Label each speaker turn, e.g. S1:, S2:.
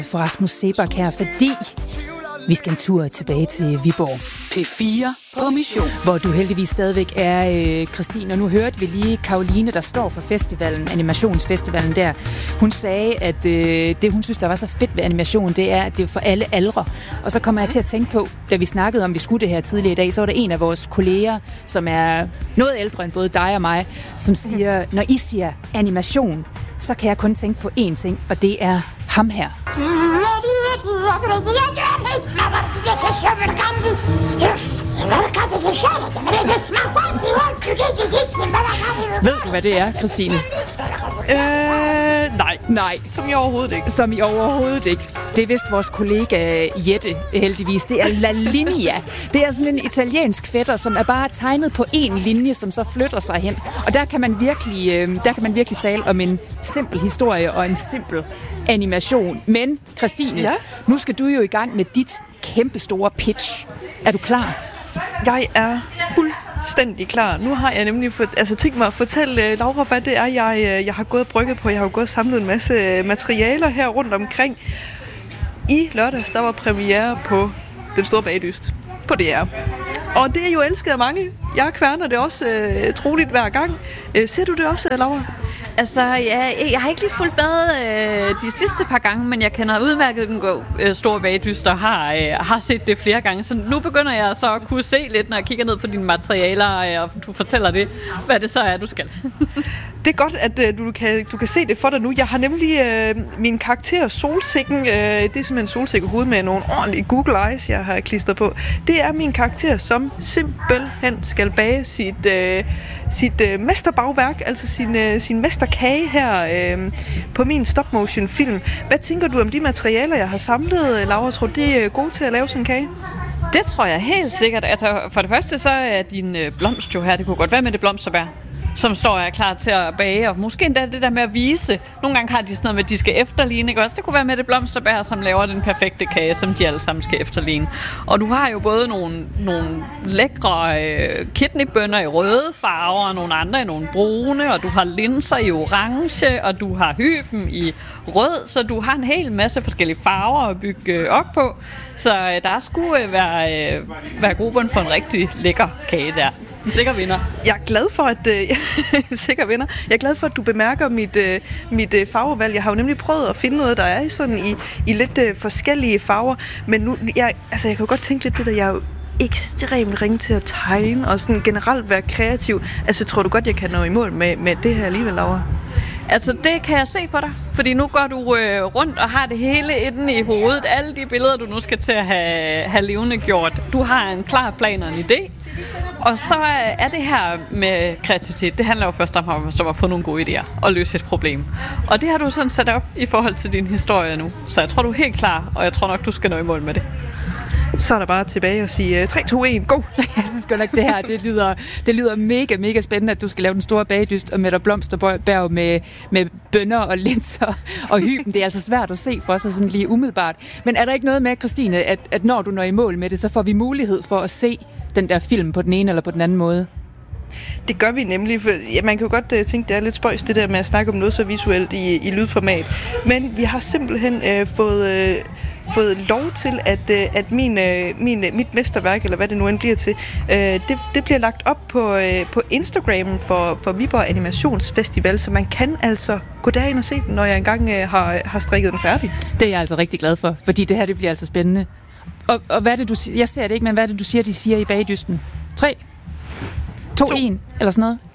S1: For Rasmus Seebach her, fordi vi skal en tur tilbage til Viborg.
S2: P4 på mission.
S1: Hvor du heldigvis stadigvæk er, Christine. Og nu hørte vi lige Karoline, der står for festivalen, animationsfestivalen der. Hun sagde, at det hun synes, der var så fedt ved animation, det er, at det er for alle aldre. Og så kommer jeg til at tænke på, da vi snakkede om, vi skulle det her tidligere i dag, så var der en af vores kolleger, som er noget ældre end både dig og mig, som siger, når I siger animation, så kan jeg kun tænke på én ting, og det er ham her. Ved du, hvad det er, Christine?
S3: Nej. Som i overhovedet ikke.
S1: Som i overhovedet ikke. Det er vist vores kollega Jette, heldigvis. Det er La Linea. Det er sådan en italiensk fætter, som er bare tegnet på én linje, som så flytter sig hen. Og der kan man virkelig tale om en simpel historie og en simpel animation. Men, Christine, ja? Nu skal du jo i gang med dit kæmpestore pitch. Er du klar?
S3: Jeg er fuldstændig klar. Nu har jeg nemlig tænkt mig at fortælle Laura, hvad det er, jeg har gået og brygget på. Jeg har jo gået og samlet en masse materialer her rundt omkring. I lørdags, der var premiere på Den Store Bagdyst på DR. Og det er jo elsket af mange. Jeg kværner det også troligt hver gang. Ser du det også, Laura?
S4: Altså, jeg har ikke lige fulgt med de sidste par gange, men jeg kender udmærket den Store Bagdyst og har set det flere gange. Så nu begynder jeg så at kunne se lidt, når jeg kigger ned på dine materialer, og du fortæller det, hvad det så er, du skal.
S3: Det er godt, at du kan se det for dig nu. Jeg har nemlig min karakter Solsikken. Det er simpelthen en solsikkehoved med nogle ordentlige Google Eyes, jeg har klistret på. Det er min karakter, som simpelthen skal bage sit mesterbagværk, altså sin mesterkage her på min stop-motion film. Hvad tænker du om de materialer, jeg har samlet, Laura? Tror du, det er gode til at lave sådan en kage?
S4: Det tror jeg helt sikkert. Altså, for det første så er din blomst jo her. Det kunne godt være med det blomsterbær, som står og er klar til at bage, og måske endda det der med at vise. Nogle gange har de sådan noget med, at de skal efterligne, ikke også? Det kunne være med det blomsterbær, som laver den perfekte kage, som de alle sammen skal efterligne. Og du har jo både nogle lækre kidneybønner i røde farver, og nogle andre i nogle brune, og du har linser i orange, og du har hyben i rød, så du har en hel masse forskellige farver at bygge op på. Så der skulle være grobund for en rigtig lækker kage der. En sikker vinder.
S3: Jeg er glad for, Jeg er glad for, at du bemærker mit farvevalg. Jeg har jo nemlig prøvet at finde noget, der er sådan i lidt forskellige farver. Men nu, jeg kan jo godt tænke lidt det der, jeg er jo ekstremt ringe til at tegne og sådan generelt være kreativ. Altså, tror du godt, jeg kan nå i mål med det her alligevel, Laura?
S4: Altså, det kan jeg se på dig, fordi nu går du rundt og har det hele inde i hovedet. Alle de billeder, du nu skal til at have levende gjort. Du har en klar plan og en idé. Og så er det her med kreativitet, det handler jo først om at få nogle gode idéer og løse et problem. Og det har du sådan sat op i forhold til din historie nu. Så jeg tror, du er helt klar, og jeg tror nok, du skal nå i mål med det.
S3: Så er der bare tilbage og sige 3, 2, 1, go!
S1: Jeg synes godt nok, det her det lyder mega, mega spændende, at du skal lave Den Store Bagdyst og med dig blomsterbær med bønner og linser og hyben. Det er altså svært at se for sig sådan lige umiddelbart. Men er der ikke noget med, Christine, at når du når i mål med det, så får vi mulighed for at se den der film på den ene eller på den anden måde?
S3: Det gør vi nemlig, for man kan jo godt tænke, det er lidt spøjs, det der med at snakke om noget så visuelt i lydformat. Men vi har simpelthen fået lov til, at mit mesterværk, eller hvad det nu end bliver til, det bliver lagt op på Instagram for Viborg Animationsfestival, så man kan altså gå derind og se den, når jeg engang har strikket den færdig.
S1: Det er jeg altså rigtig glad for, fordi det her, det bliver altså spændende. Og hvad er det, jeg ser det ikke, men hvad er det, du siger, de siger i bagdysten? 3, 2, 1, eller sådan noget?